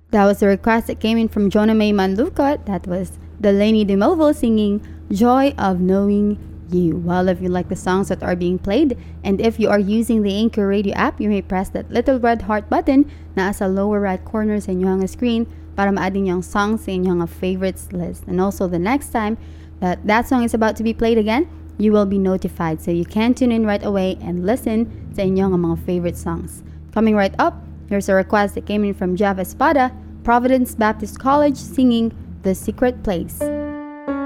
That was the request that came in from Jonah May Manlucot. That was Delaney DeMelville singing Joy of Knowing You. Well, if you like the songs that are being played, and if you are using the Anchor Radio app, you may press that little red heart button na sa lower right corner sa inyong screen para ma-add yung songs sa inyong favorites list. And also, the next time that song is about to be played again, you will be notified. So you can tune in right away and listen sa inyong mga favorite songs. Coming right up, here's a request that came in from Jeff Espada, Providence Baptist College, singing The Secret Place.